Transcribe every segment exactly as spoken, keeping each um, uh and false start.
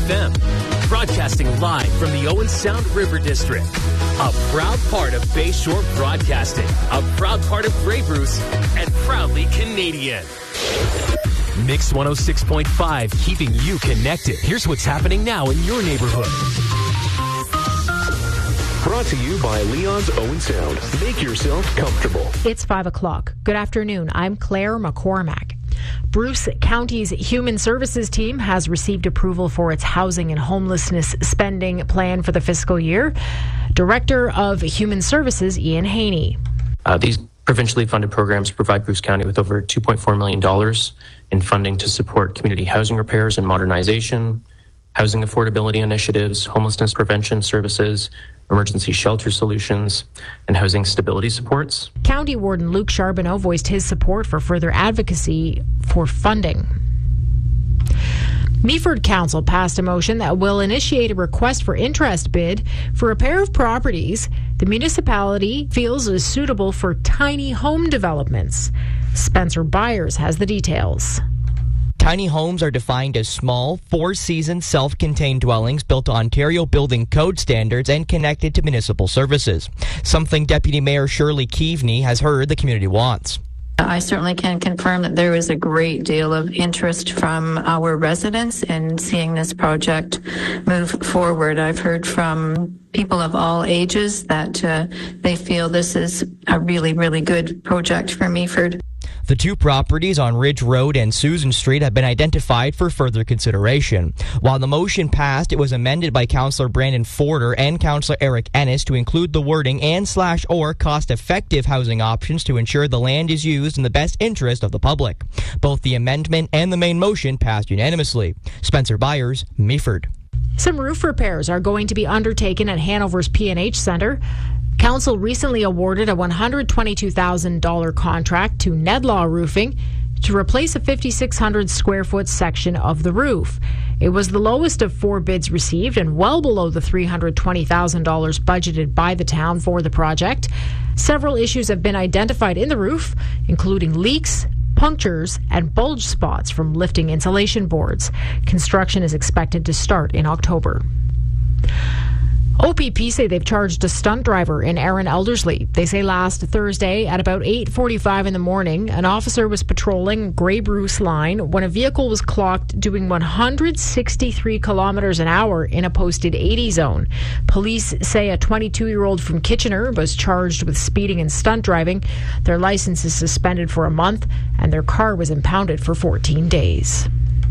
F M. Broadcasting live from the Owen Sound River District. A proud part of Bayshore Broadcasting. A proud part of Grey Bruce. And proudly Canadian. Mix one oh six point five, keeping you connected. Here's what's happening now in your neighborhood. Brought to you by Leon's Owen Sound. Make yourself comfortable. It's five o'clock. Good afternoon. I'm Claire McCormack. Bruce County's Human Services team has received approval for its housing and homelessness spending plan for the fiscal year. Director of Human Services, Ian Haney. Uh, these provincially funded programs provide Bruce County with over two point four million dollars in funding to support community housing repairs and modernization, housing affordability initiatives, homelessness prevention services, emergency shelter solutions, and housing stability supports. County Warden Luke Charbonneau voiced his support for further advocacy for funding. Meaford Council passed a motion that will initiate a request for interest bid for a pair of properties the municipality feels is suitable for tiny home developments. Spencer Byers has the details. Tiny homes are defined as small, four-season, self-contained dwellings built to Ontario Building Code standards and connected to municipal services. Something Deputy Mayor Shirley Keaveney has heard the community wants. I certainly can confirm that there is a great deal of interest from our residents in seeing this project move forward. I've heard from people of all ages that uh, they feel this is a really, really good project for Meaford. The two properties on Ridge Road and Susan Street have been identified for further consideration. While the motion passed, it was amended by Councillor Brandon Forder and Councillor Eric Ennis to include the wording and slash or cost-effective housing options to ensure the land is used in the best interest of the public. Both the amendment and the main motion passed unanimously. Spencer Byers, Meaford. Some roof repairs are going to be undertaken at Hanover's P and H Centre. Council recently awarded a one hundred twenty-two thousand dollars contract to Nedlaw Roofing to replace a five thousand six hundred square foot section of the roof. It was the lowest of four bids received and well below the three hundred twenty thousand dollars budgeted by the town for the project. Several issues have been identified in the roof, including leaks, punctures, and bulge spots from lifting insulation boards. Construction is expected to start in October. O P P say they've charged a stunt driver in Erin Elderslie. They say last Thursday at about eight forty-five in the morning, an officer was patrolling Grey Bruce line when a vehicle was clocked doing one hundred sixty-three kilometers an hour in a posted eighty zone. Police say a twenty-two-year-old from Kitchener was charged with speeding and stunt driving. Their license is suspended for a month and their car was impounded for fourteen days.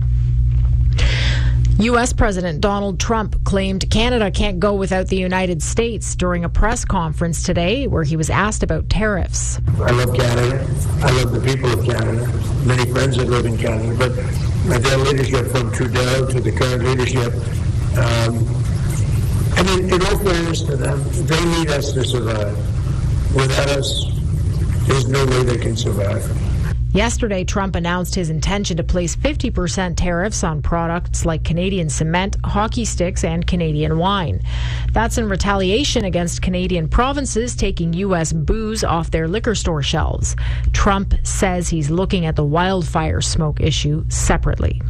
U S President Donald Trump claimed Canada can't go without the United States during a press conference today where he was asked about tariffs. I love Canada. I love the people of Canada. Many friends that live in Canada. But their leadership, from Trudeau to the current leadership, um, I mean, in all fairness to them, they need us to survive. Without us, there's no way they can survive. Yesterday, Trump announced his intention to place fifty percent tariffs on products like Canadian cement, hockey sticks, and Canadian wine. That's in retaliation against Canadian provinces taking U S booze off their liquor store shelves. Trump says he's looking at the wildfire smoke issue separately.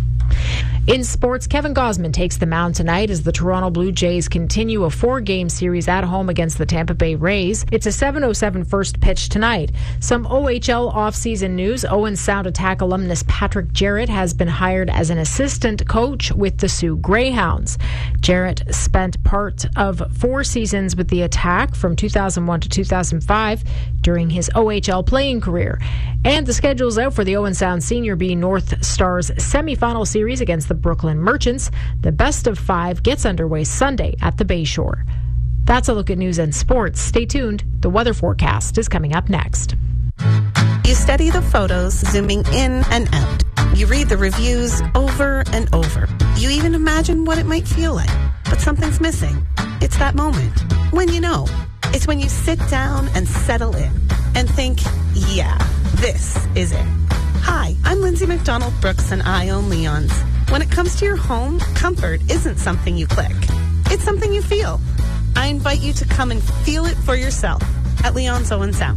In sports, Kevin Gausman takes the mound tonight as the Toronto Blue Jays continue a four-game series at home against the Tampa Bay Rays. It's a seven oh seven first pitch tonight. Some O H L offseason news. Owen Sound Attack alumnus Patrick Jarrett has been hired as an assistant coach with the Sioux Greyhounds. Jarrett spent part of four seasons with the Attack from two thousand one to two thousand five during his O H L playing career. And the schedule's out for the Owen Sound Senior B North Stars semifinal series against the Brooklyn Merchants. The best of five gets underway Sunday at the Bayshore. That's a look at news and sports. Stay tuned. The weather forecast is coming up next. You study the photos, zooming in and out. You read the reviews over and over. You even imagine what it might feel like. But something's missing. It's that moment. When you know. It's when you sit down and settle in and think, yeah, this is it. Hi, I'm Lindsay McDonald Brooks and I own Leon's. When it comes to your home, comfort isn't something you click. It's something you feel. I invite you to come and feel it for yourself at Leon's Owen Sound.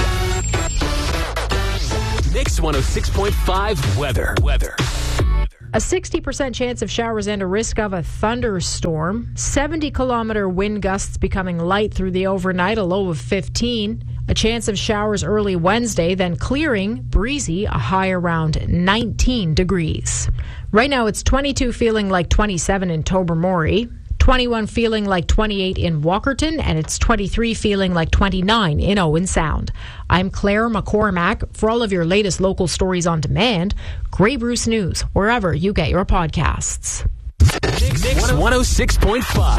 Mix one oh six point five weather. Weather. A sixty percent chance of showers and a risk of a thunderstorm. seventy kilometer wind gusts becoming light through the overnight, a low of fifteen. A chance of showers early Wednesday, then clearing, breezy, a high around nineteen degrees. Right now it's twenty-two, feeling like twenty-seven in Tobermory. twenty-one feeling like twenty-eight in Walkerton, and it's twenty-three feeling like twenty-nine in Owen Sound. I'm Claire McCormack. For all of your latest local stories on demand, Grey Bruce News, wherever you get your podcasts. Mix one oh six point five.